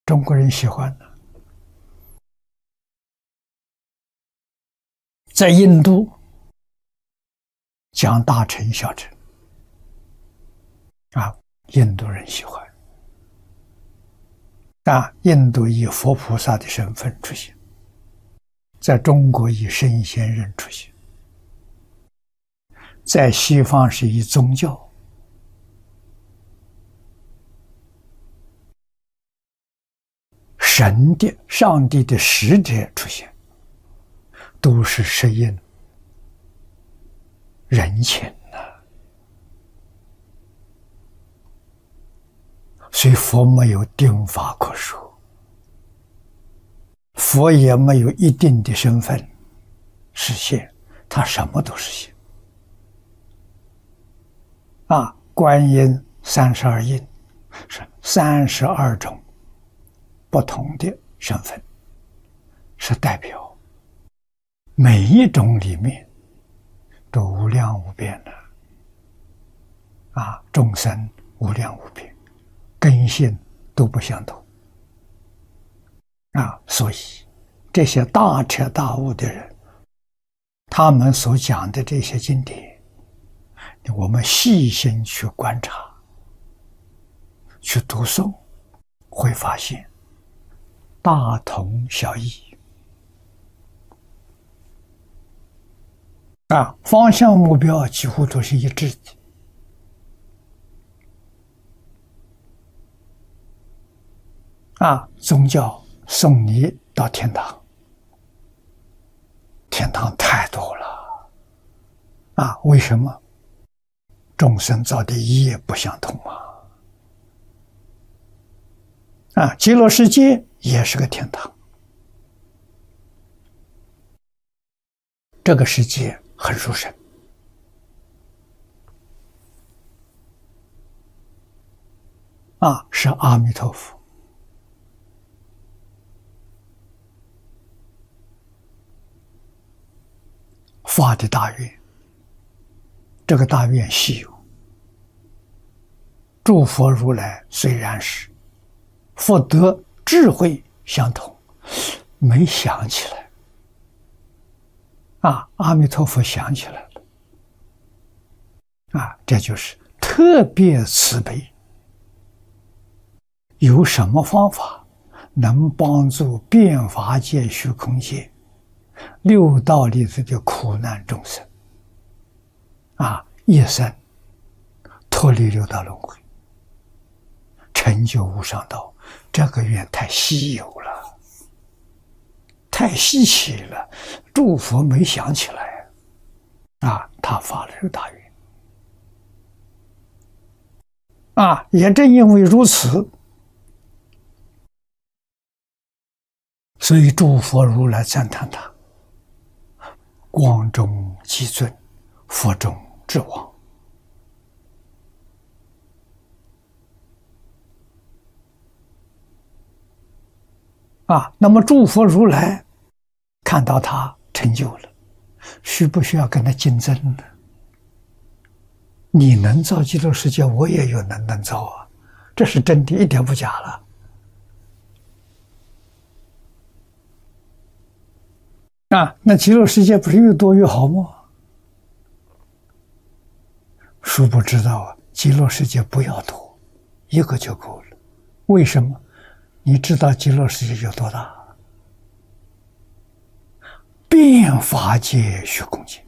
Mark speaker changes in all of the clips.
Speaker 1: 中国人喜欢的。在印度讲大乘小乘印度人喜欢印度以佛菩萨的身份出现，在中国以圣贤人出现，在西方是以宗教。神的、上帝的使者出现，都是适应人情所以佛没有定法可说，佛也没有一定的身份实现，他什么都实现。观音32应是32种不同的身份，是代表每一种里面都无量无边的众生无量无边，根性都不相同所以这些大彻大悟的人，他们所讲的这些经典，我们细心去观察去读诵，会发现大同小异方向目标几乎都是一致的宗教送你到天堂，天堂太多了为什么？众生造的业不相同极乐世界也是个天堂，这个世界很殊胜是阿弥陀佛发的大愿，这个大愿稀有。诸佛如来虽然是福德智慧相同，没想起来阿弥陀佛想起来了这就是特别慈悲。有什么方法能帮助遍法界虚空界六道里头的苦难众生一生脱离六道轮回，成就无上道？这个愿太稀有了，太稀奇了，诸佛没想起来他发了这个大愿也正因为如此，所以诸佛如来赞叹他光中极尊，佛中至王那么诸佛如来看到他成就了，需不需要跟他竞争呢？你能造极乐世界，我也有能造这是真的，一点不假了那极乐世界不是越多越好吗？殊不知道极乐世界不要多，一个就够了。为什么？你知道极乐世界有多大？遍法界虚空界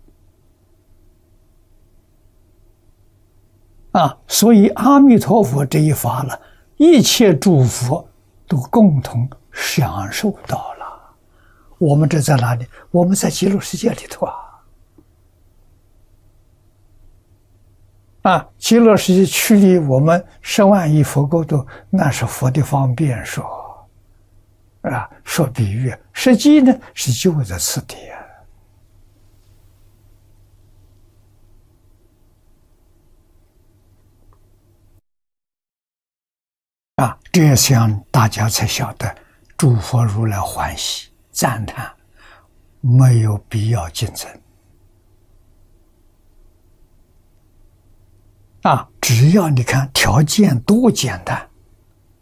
Speaker 1: 所以阿弥陀佛这一法了，一切诸佛都共同享受到了。我们这在哪里？我们在极乐世界里头极乐世界距离我们10万亿佛国土，那是佛的方便说说比喻，实际呢是就在此地这样大家才晓得诸佛如来欢喜赞叹，没有必要竞争只要你看条件多简单，